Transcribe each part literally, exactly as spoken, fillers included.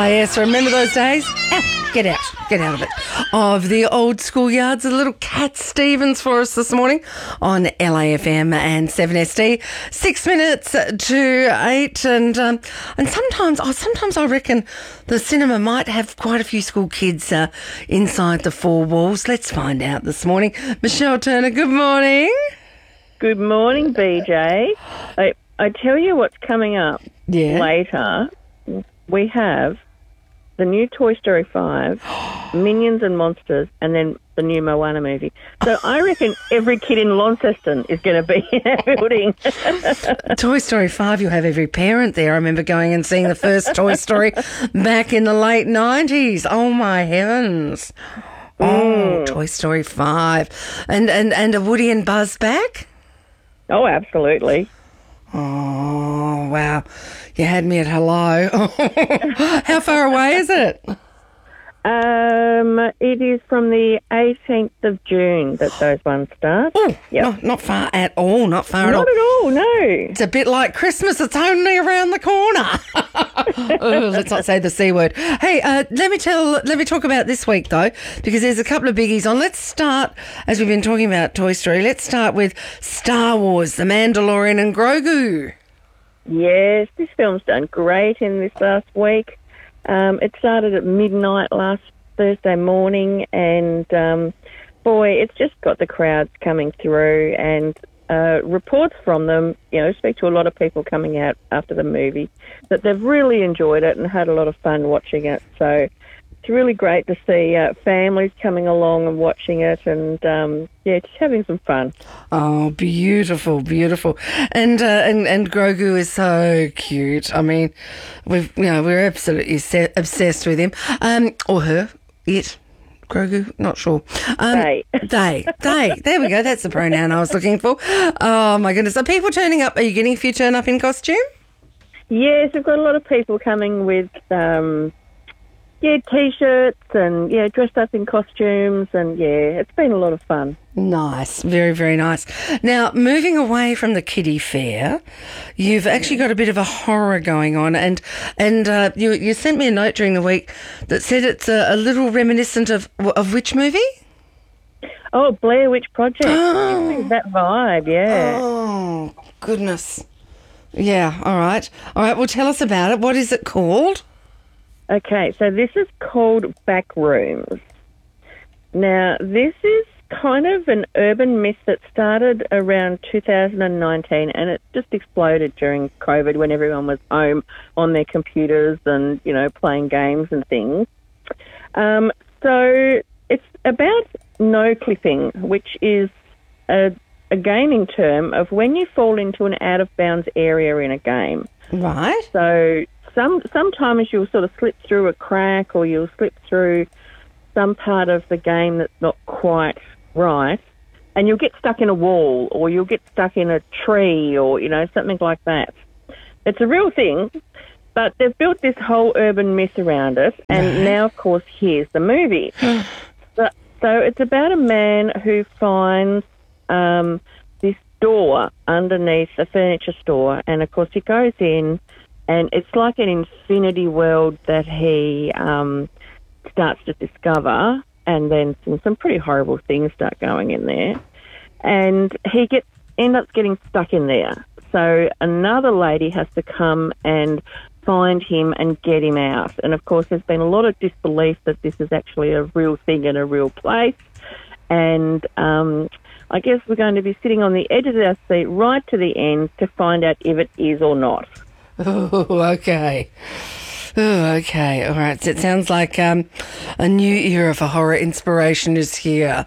Ah, yes, remember those days? Ah, get out, get out of it. Of the old schoolyards, a little Cat Stevens for us this morning on L A F M and seven S D. Six minutes to eight, and um, and sometimes, oh, sometimes I reckon the cinema might have quite a few school kids uh, inside the four walls. Let's find out this morning. Michelle Turner, good morning. Good morning, B J. I, I tell you what's coming up Yeah. later. We have the new Toy Story five, Minions and Monsters, and then the new Moana movie. So I reckon every kid in Launceston is going to be in our building. Toy Story five, you'll have every parent there. I remember going and seeing the first Toy Story back in the late nineties. Oh, my heavens. Oh, Mm. Toy Story five. And, and, and a Woody and Buzz back? Oh, absolutely. Oh, wow. You had me at hello. How far away is it? Um, it is from the eighteenth of June that those ones start. Oh, Yep. not, not far at all. Not far at Not all. at all, no. It's a bit like Christmas. It's only around the corner. Oh, let's not say the C word. Hey, uh, let me tell. Let me talk about this week though, because there's a couple of biggies on. Let's start, as we've been talking about Toy Story. Let's start with Star Wars: The Mandalorian and Grogu. Yes, this film's done great in this last week. Um, it started at midnight last Thursday morning, and um, boy, it's just got the crowds coming through, and uh, reports from them, you know, speak to a lot of people coming out after the movie, that they've really enjoyed it and had a lot of fun watching it. So it's really great to see uh, families coming along and watching it, and um, yeah, just having some fun. Oh, beautiful, beautiful, and uh, and and Grogu is so cute. I mean, we've you know we're absolutely se- obsessed with him, um, or her, it, Grogu, not sure. Um, They. they, they. There we go. That's the pronoun I was looking for. Oh my goodness, are people turning up? Are you getting a few turn up in costume? Yes, we've got a lot of people coming with, um, yeah, T-shirts and, yeah, dressed up in costumes, and, yeah, it's been a lot of fun. Nice, very, very nice. Now, moving away from the kiddie fair, you've actually got a bit of a horror going on, and and uh, you you sent me a note during the week that said it's a, a little reminiscent of of which movie? Oh, Blair Witch Project. Oh. Gives me that vibe, yeah. Oh, goodness. Yeah, all right. All right, well, tell us about it. What is it called? Okay, so this is called Backrooms. Now, this is kind of an urban myth that started around two thousand nineteen, and it just exploded during COVID when everyone was home on their computers and, you know, playing games and things. Um, so it's about no clipping, which is a, a gaming term of when you fall into an out-of-bounds area in a game. Right. So some sometimes you'll sort of slip through a crack, or you'll slip through some part of the game that's not quite right, and you'll get stuck in a wall, or you'll get stuck in a tree, or, you know, something like that. It's a real thing, but they've built this whole urban myth around it, and now, of course, here's the movie. so, so it's about a man who finds um, this door underneath a furniture store, and, of course, he goes in, and it's like an infinity world that he um, starts to discover, and then some, some pretty horrible things start going in there. And he gets ends up getting stuck in there. So another lady has to come and find him and get him out. And, of course, there's been a lot of disbelief that this is actually a real thing in a real place. And um, I guess we're going to be sitting on the edge of our seat right to the end to find out if it is or not. Oh, okay. Oh, okay. All right. So it sounds like um, a new era for horror inspiration is here.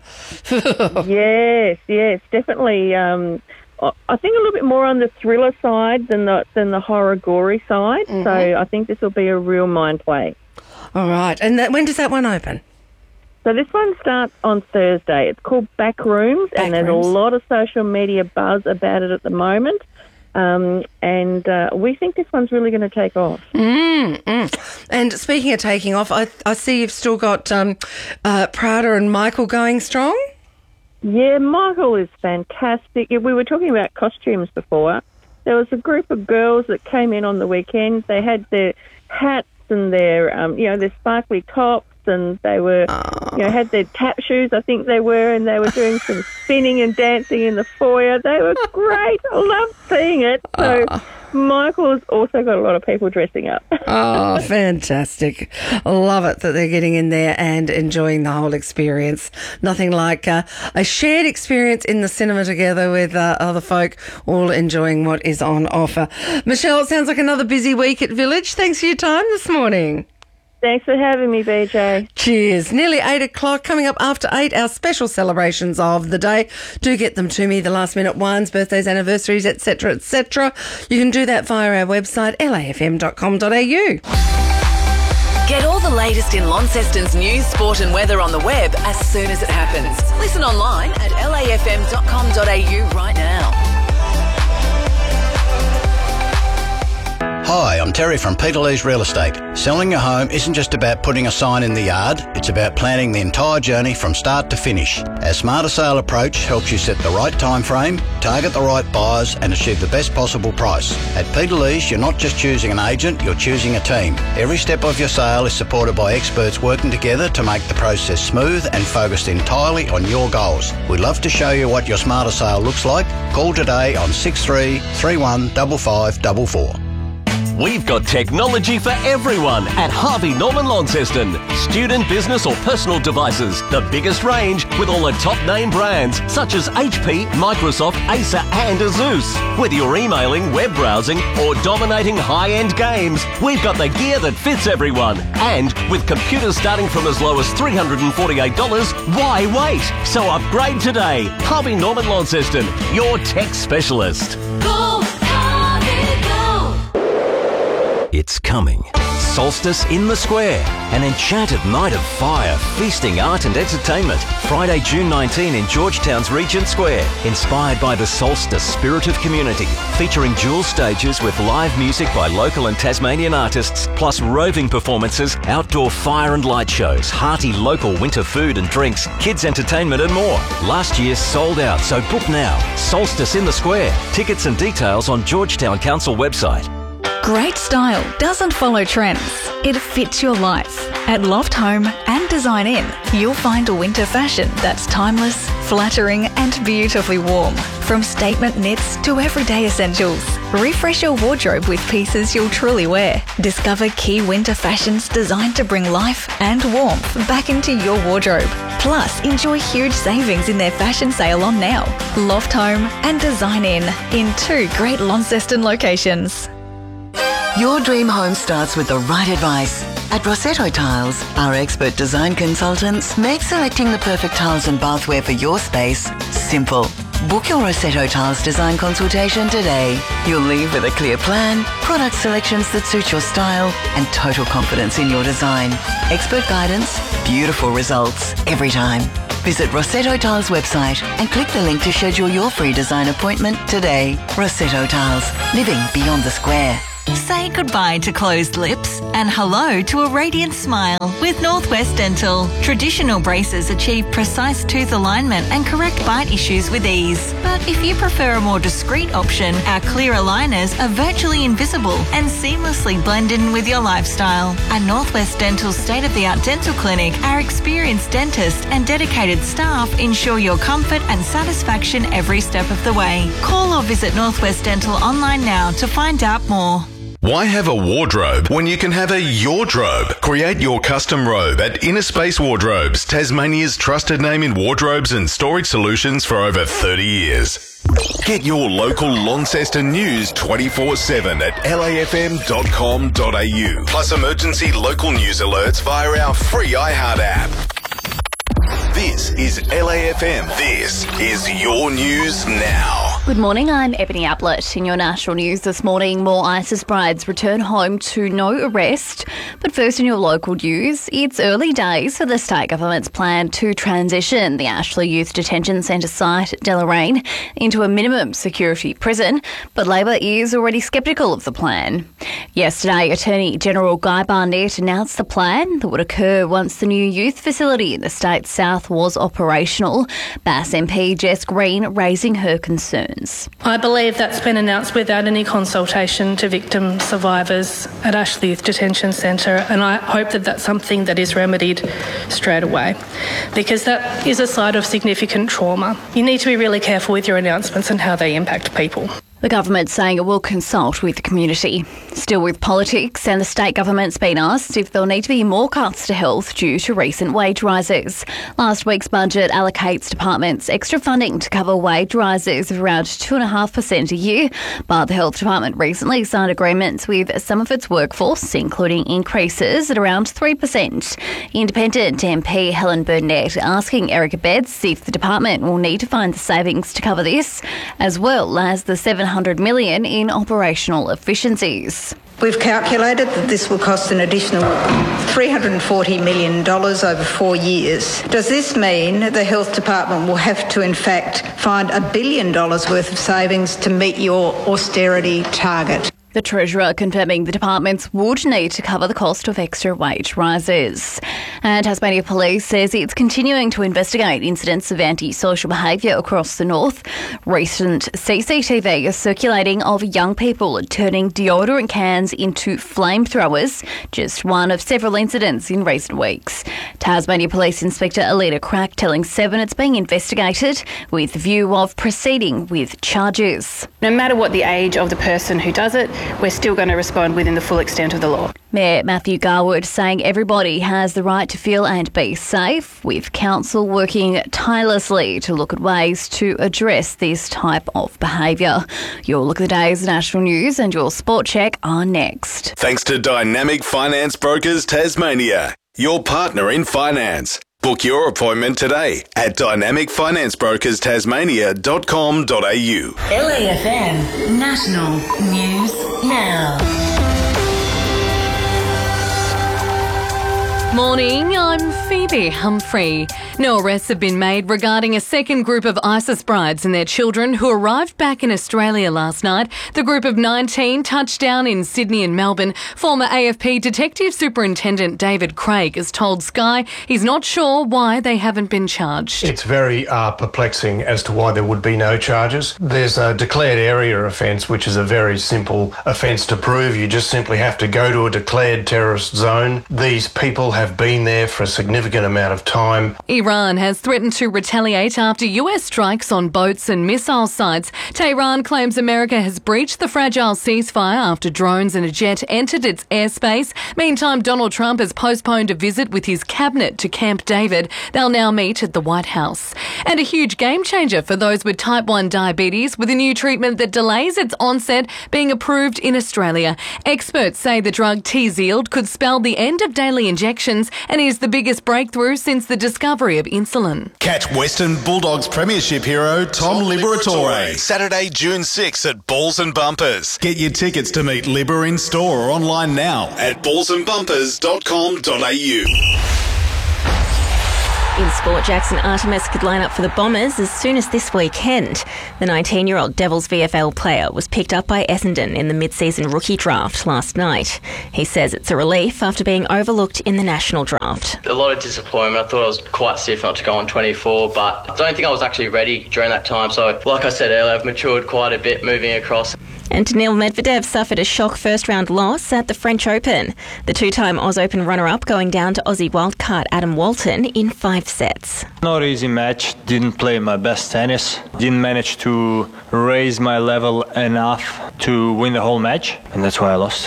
Yes, yes, definitely. Um, I I think a little bit more on the thriller side than the than the horror gory side. Mm-hmm. So I think this will be a real mind play. All right. And that, when does that one open? So this one starts on Thursday. It's called Backrooms, and there's a Backrooms. lot of social media buzz about it at the moment. Um, and uh, we think this one's really going to take off. Mm, mm. And speaking of taking off, I, I see you've still got um, uh, Prada and Michael going strong. Yeah, Michael is fantastic. We were talking about costumes before. There was a group of girls that came in on the weekend. They had their hats and their, um, you know, their sparkly tops, and they were, you know, had their tap shoes, I think they were, and they were doing some spinning and dancing in the foyer. They were great. I loved seeing it. So Michael's also got a lot of people dressing up. Oh, fantastic. I love it that they're getting in there and enjoying the whole experience. Nothing like uh, a shared experience in the cinema together with uh, other folk all enjoying what is on offer. Michelle, it sounds like another busy week at Village. Thanks for your time this morning. Thanks for having me, B J. Cheers. Nearly eight o'clock. Coming up after eight, our special celebrations of the day. Do get them to me, the last minute ones, birthdays, anniversaries, et cetera, et cetera. You can do that via our website, l a f m dot com dot a u. Get all the latest in Launceston's news, sport and weather on the web as soon as it happens. Listen online at l a f m dot com dot a u right now. Hi, I'm Terry from Peter Lee's Real Estate. Selling a home isn't just about putting a sign in the yard, it's about planning the entire journey from start to finish. Our Smarter Sale approach helps you set the right time frame, target the right buyers and achieve the best possible price. At Peter Lee's, you're not just choosing an agent, you're choosing a team. Every step of your sale is supported by experts working together to make the process smooth and focused entirely on your goals. We'd love to show you what your Smarter Sale looks like. Call today on six three three one five five four four. We've got technology for everyone at Harvey Norman Launceston. Student, business or personal devices. The biggest range with all the top name brands such as H P, Microsoft, Acer and Asus. Whether you're emailing, web browsing or dominating high-end games, we've got the gear that fits everyone. And with computers starting from as low as three hundred forty-eight dollars, why wait? So upgrade today. Harvey Norman Launceston, your tech specialist. Go, Harvey, go! It's coming. Solstice in the Square, an enchanted night of fire, feasting, art and entertainment. Friday, June nineteenth in Georgetown's Regent Square. Inspired by the Solstice spirit of community. Featuring dual stages with live music by local and Tasmanian artists, plus roving performances, outdoor fire and light shows, hearty local winter food and drinks, kids entertainment and more. Last year sold out, so book now. Solstice in the Square. Tickets and details on Georgetown Council website. Great style doesn't follow trends. It fits your life. At Loft Home and Design Inn, you'll find a winter fashion that's timeless, flattering and beautifully warm. From statement knits to everyday essentials. Refresh your wardrobe with pieces you'll truly wear. Discover key winter fashions designed to bring life and warmth back into your wardrobe. Plus, enjoy huge savings in their fashion sale on now. Loft Home and Design Inn in two great Launceston locations. Your dream home starts with the right advice. At Rossetto Tiles, our expert design consultants make selecting the perfect tiles and bathware for your space simple. Book your Rossetto Tiles design consultation today. You'll leave with a clear plan, product selections that suit your style, and total confidence in your design. Expert guidance, beautiful results every time. Visit Rossetto Tiles website and click the link to schedule your free design appointment today. Rossetto Tiles, living beyond the square. Say goodbye to closed lips and hello to a radiant smile with Northwest Dental. Traditional braces achieve precise tooth alignment and correct bite issues with ease. But if you prefer a more discreet option, our clear aligners are virtually invisible and seamlessly blend in with your lifestyle. At Northwest Dental's state-of-the-art dental clinic, our experienced dentists and dedicated staff ensure your comfort and satisfaction every step of the way. Call or visit Northwest Dental online now to find out more. Why have a wardrobe when you can have a Yordrobe? Create your custom robe at Inner Space Wardrobes, Tasmania's trusted name in wardrobes and storage solutions for over thirty years. Get your local Launceston news twenty-four seven at l a f m dot com dot a u. Plus emergency local news alerts via our free iHeart app. This is L A F M. This is your news now. Good morning, I'm Ebony Ablett. In your national news this morning, more ISIS brides return home to no arrest. But first in your local news, it's early days for the state government's plan to transition the Ashley Youth Detention Centre site at Deloraine into a minimum security prison. But Labor is already sceptical of the plan. Yesterday, Attorney General Guy Barnett announced the plan that would occur once the new youth facility in the state's south was operational. Bass M P Jess Green raising her concerns. Jones. I believe that's been announced without any consultation to victim survivors at Ashley Youth Detention Centre, and I hope that that's something that is remedied straight away, because that is a site of significant trauma. You need to be really careful with your announcements and how they impact people. The government saying it will consult with the community. Still with politics, and the state government's been asked if there'll need to be more cuts to health due to recent wage rises. Last week's budget allocates departments extra funding to cover wage rises of around two point five percent a year, but the Health Department recently signed agreements with some of its workforce, including increases at around three percent. Independent M P Helen Burnett asking Eric Abetz if the department will need to find the savings to cover this, as well as the seven hundred million dollars in operational efficiencies. We've calculated that this will cost an additional three hundred forty million dollars over four years. Does this mean the Health Department will have to, in fact, find a billion dollars worth of savings to meet your austerity target? The Treasurer confirming the departments would need to cover the cost of extra wage rises. And Tasmania Police says it's continuing to investigate incidents of antisocial behaviour across the north. Recent C C T V is circulating of young people turning deodorant cans into flamethrowers, just one of several incidents in recent weeks. Tasmania Police Inspector Alina Crack telling Seven it's being investigated with the view of proceeding with charges. No matter what the age of the person who does it, we're still going to respond within the full extent of the law. Mayor Matthew Garwood saying everybody has the right to feel and be safe, with council working tirelessly to look at ways to address this type of behaviour. Your Look at the Day's national news and your sport check are next. Thanks to Dynamic Finance Brokers Tasmania, your partner in finance. Book your appointment today at dynamic finance brokers tasmania dot com dot a u. L A F M National News Now. Morning, I'm Phoebe Humphrey. No arrests have been made regarding a second group of ISIS brides and their children who arrived back in Australia last night. The group of nineteen touched down in Sydney and Melbourne. Former A F P Detective Superintendent David Craig has told Sky he's not sure why they haven't been charged. It's very uh, perplexing as to why there would be no charges. There's a declared area offence, which is a very simple offence to prove. You just simply have to go to a declared terrorist zone. These people have been there for a significant amount of time. Iran has threatened to retaliate after U S strikes on boats and missile sites. Tehran claims America has breached the fragile ceasefire after drones and a jet entered its airspace. Meantime, Donald Trump has postponed a visit with his cabinet to Camp David. They'll now meet at the White House. And a huge game changer for those with type one diabetes, with a new treatment that delays its onset being approved in Australia. Experts say the drug Tzield could spell the end of daily injections and is the biggest breakthrough since the discovery of insulin. Catch Western Bulldogs Premiership hero Tom Liberatore Saturday, June sixth at Balls and Bumpers. Get your tickets to meet Libber in store or online now at balls and bumpers dot com dot a u. In sport, Jackson Artemis could line up for the Bombers as soon as this weekend. The nineteen-year-old Devils V F L player was picked up by Essendon in the mid-season rookie draft last night. He says it's a relief after being overlooked in the national draft. A lot of disappointment. I thought I was quite stiff not to go on twenty-four, but I don't think I was actually ready during that time. So, like I said earlier, I've matured quite a bit moving across. And Daniil Medvedev suffered a shock first-round loss at the French Open. The two-time Oz Open runner-up going down to Aussie wildcard Adam Walton in five sets. Not easy match. Didn't play my best tennis. Didn't manage to raise my level enough to win the whole match. And that's why I lost.